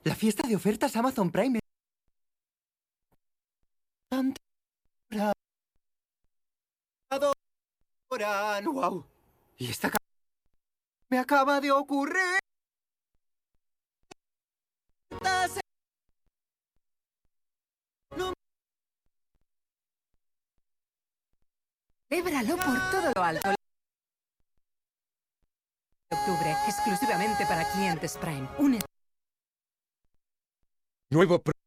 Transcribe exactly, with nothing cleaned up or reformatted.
La fiesta de ofertas Amazon Prime. Adoran. ¡Wow! Y esta ca- me acaba de ocurrir. No. Celébralo por todo lo alto. De octubre, exclusivamente para clientes Prime. Un Nuevo pro